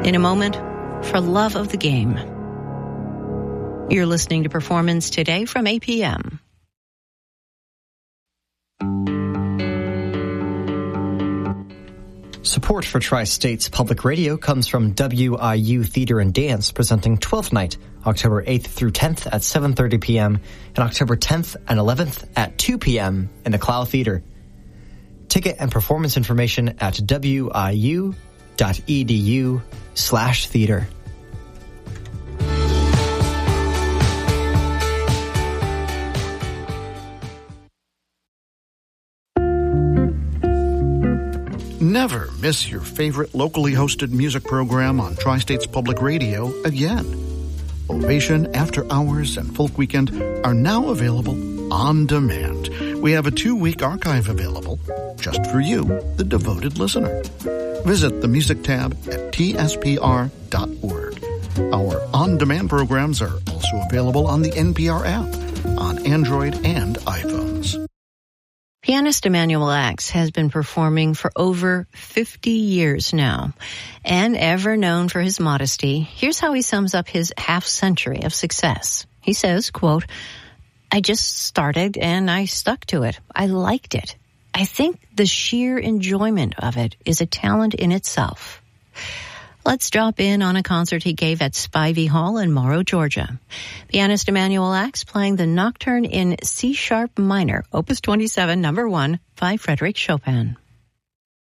In a moment, for love of the game. You're listening to Performance Today from APM. Support for Tri-States Public Radio comes from WIU Theater and Dance, presenting 12th Night, October 8th through 10th at 7:30 p.m. and October 10th and 11th at 2 p.m. in the Clow Theater. Ticket and performance information at wiu.edu/theater. Never miss your favorite locally hosted music program on Tri-States Public Radio again. Ovation, After Hours, and Folk Weekend are now available on demand. We have a 2-week archive available just for you, the devoted listener. Visit the music tab at tspr.org. Our on-demand programs are also available on the NPR app on Android and iPhones. Pianist Emanuel Ax has been performing for over 50 years now. And ever known for his modesty, here's how he sums up his half-century of success. He says, quote, "I just started and I stuck to it. I liked it. I think the sheer enjoyment of it is a talent in itself." Let's drop in on a concert he gave at Spivey Hall in Morrow, Georgia. Pianist Emanuel Ax playing the Nocturne in C-sharp minor, Opus 27, number 1, by Frédéric Chopin.